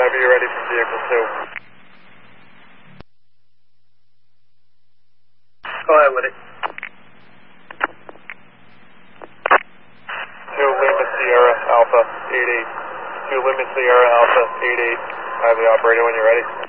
whenever you're ready for vehicle 2. Go ahead with it. 2 Lima Sierra Alpha 88. 2 Lima Sierra Alpha 88. I have the operator when you're ready.